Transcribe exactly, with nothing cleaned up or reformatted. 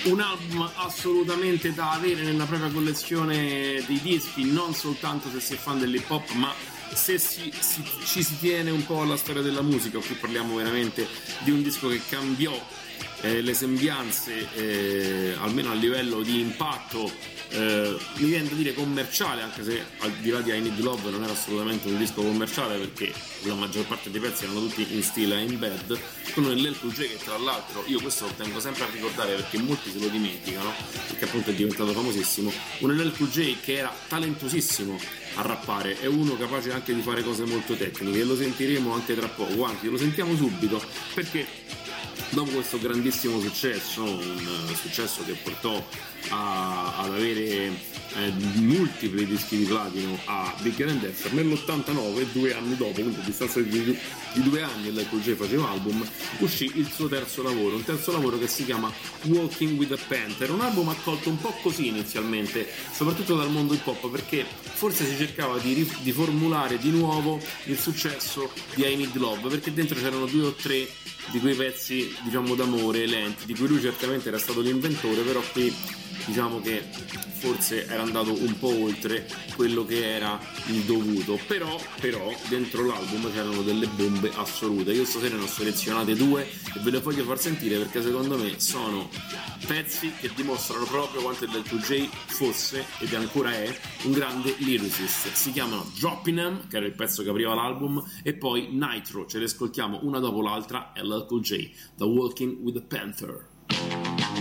Un album assolutamente da avere nella propria collezione di dischi, non soltanto se si è fan dell'hip hop, ma se si, si, ci si tiene un po' alla storia della musica. Qui parliamo veramente di un disco che cambiò eh, le sembianze, eh, almeno a livello di impatto, eh, mi viene da dire commerciale, anche se al di là di I Need Love non era assolutamente un disco commerciale, perché la maggior parte dei pezzi erano tutti in stile in bed, con un L L Cool J che tra l'altro io questo lo tengo sempre a ricordare perché molti se lo dimenticano, perché appunto è diventato famosissimo. Un L L Cool J che era talentosissimo a rappare, è uno capace anche di fare cose molto tecniche, e lo sentiremo anche tra poco, anzi lo sentiamo subito, perché dopo questo grandissimo successo, un successo che portò a, ad avere eh, multipli dischi di platino a Bigger and Better, nell'ottantanove, due anni dopo, quindi a distanza di, di due anni L L Cool J faceva album, uscì il suo terzo lavoro, un terzo lavoro che si chiama Walking with a Panther, un album accolto un po' così inizialmente, soprattutto dal mondo hip hop, perché forse si cercava di, di formulare di nuovo il successo di I Need Love, perché dentro c'erano due o tre di quei pezzi, diciamo, d'amore lenti, di cui lui certamente era stato l'inventore, però qui diciamo che forse era andato un po' oltre quello che era il dovuto. Però, però dentro l'album c'erano delle bombe assolute. Io stasera ne ho selezionate due e ve le voglio far sentire, perché secondo me sono pezzi che dimostrano proprio quanto il L L Cool J fosse, ed ancora è, un grande lyricist. Si chiamano Droppin' Em, che era il pezzo che apriva l'album, e poi Nitro. Ce le ascoltiamo una dopo l'altra, L L Cool J, The Walking with a Panther.